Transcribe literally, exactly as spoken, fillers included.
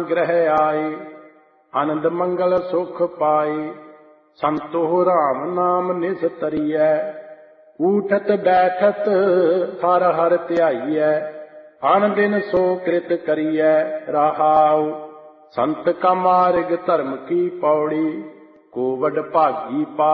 ग्रह आए, आनंद मंगल सुख पाए। संतो राम नाम निस्तरिय, ऊठत बैठत हर हर ध्याइयै। अन दिन सो कृत करियै रहाउ, संत का मार्ग धर्म की पौड़ी। को वड भागी पा